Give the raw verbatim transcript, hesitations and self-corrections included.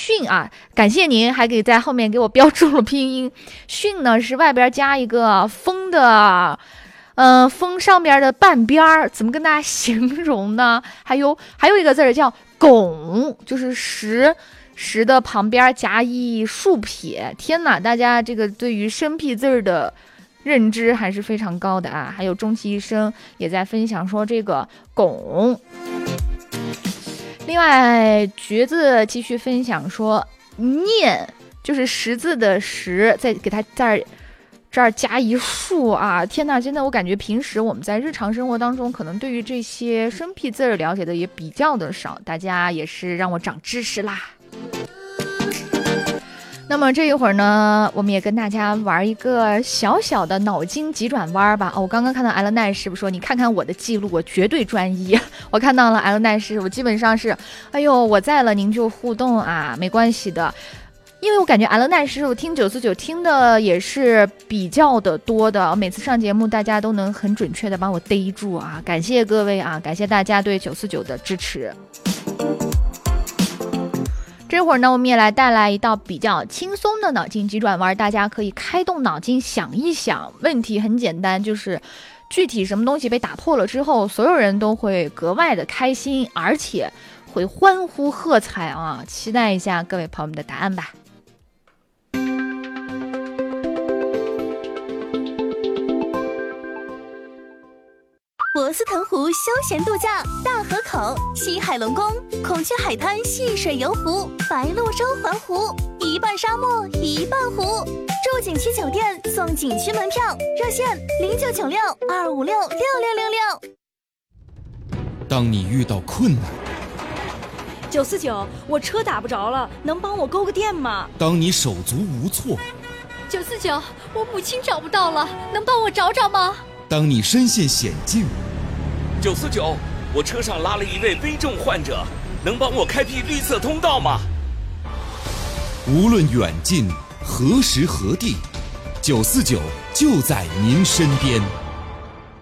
巽啊，感谢您还给在后面给我标注了拼音。巽呢是外边加一个风的，呃，风上边的半边儿，怎么跟大家形容呢？还有还有一个字叫拱，就是石石的旁边夹一竖撇。天哪，大家这个对于生僻字的认知还是非常高的啊！还有终其一生也在分享说这个拱。另外，橘子继续分享说念，就是十字的十，再给它在这儿加一竖啊！天哪，真的我感觉平时我们在日常生活当中，可能对于这些生僻字儿了解的也比较的少，大家也是让我长知识啦。那么这一会儿呢，我们也跟大家玩一个小小的脑筋急转弯吧。哦，我刚刚看到 L 奈师傅说，你看看我的记录，我绝对专一。我看到了 L 奈师傅，基本上是，哎呦，我在了您就互动啊，没关系的。因为我感觉 L 奈师傅听九四九听的也是比较的多的，每次上节目大家都能很准确的帮我逮住啊，感谢各位啊，感谢大家对九四九的支持。这会儿呢，我们也来带来一道比较轻松的脑筋急转弯，大家可以开动脑筋想一想。问题很简单，就是具体什么东西被打破了之后，所有人都会格外的开心，而且会欢呼喝彩啊！期待一下各位朋友们的答案吧。 博斯腾湖休闲度假，大河口、西海龙宫、孔雀海滩戏水游湖、白鹭洲环湖，一半沙漠一半湖。住景区酒店送景区门票，热线零九九六二五六六六六六。 当你遇到困难， 九四九，我车打不着了，能帮我勾个电吗？ 当你手足无措， 九四九，我母亲找不到了，能帮我找找吗？ 当你身陷险境， 九四九，我车上拉了一位危重患者，能帮我开辟绿色通道吗？ 无论远近，何时何地，九四九就在您身边。